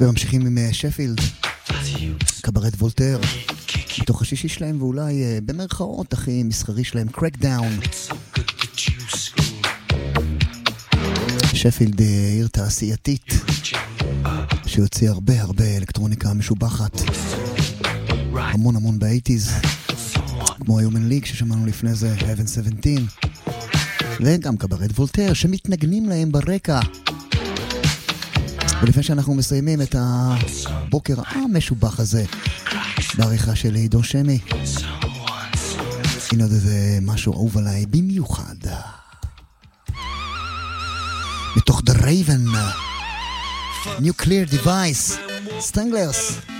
וממשיכים עם שפילד, קברט וולטר, מתוך השישי שלהם ואולי במרכאות הכי מסחרי שלהם, קרקדאון. שפילד עיר תעשייתית שיוציא הרבה אלקטרוניקה משובחת, המון ב-80s, כמו היומן ליג ששמענו לפני זה, Heaven 17, וגם קברט וולטר שמתנגנים להם ברקע. ולפני שאנחנו מסיימים את הבוקר המשובח הזה בעריכה של עידו שמי, הנה זה משהו אהוב עליי במיוחד מתוך The Raven, Nuclear Device, Stranglers.